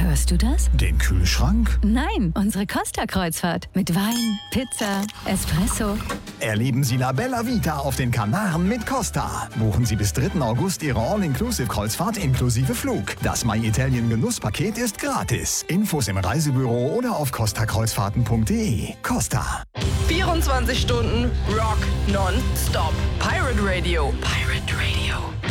Hörst du das? Den Kühlschrank? Nein, unsere Costa-Kreuzfahrt. Mit Wein, Pizza, Espresso. Erleben Sie La Bella Vita auf den Kanaren mit Costa. Buchen Sie bis 3. August Ihre All-Inclusive-Kreuzfahrt inklusive Flug. Das My Italien Genusspaket ist gratis. Infos im Reisebüro oder auf costakreuzfahrten.de. Costa. 24 Stunden Rock non-stop. Pirate Radio. Pirate Radio.